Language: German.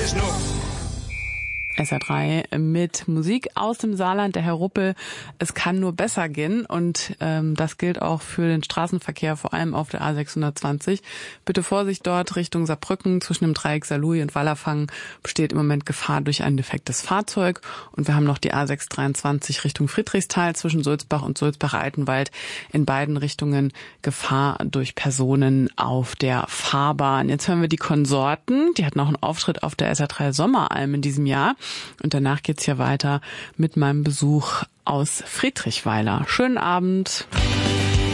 SR3 mit Musik aus dem Saarland, der Herr Ruppel. Es kann nur besser gehen und das gilt auch für den Straßenverkehr, vor allem auf der A620. Bitte Vorsicht dort Richtung Saarbrücken zwischen dem Dreieck Saarlouis und Wallerfangen besteht im Moment Gefahr durch ein defektes Fahrzeug. Und wir haben noch die A623 Richtung Friedrichsthal zwischen Sulzbach und Sulzbach-Altenwald. In beiden Richtungen Gefahr durch Personen auf der Fahrbahn. Jetzt hören wir die Konsorten. Die hatten auch einen Auftritt auf der SR3 Sommeralm in diesem Jahr. Und danach geht's hier weiter mit meinem Besuch aus Friedrichweiler. Schönen Abend.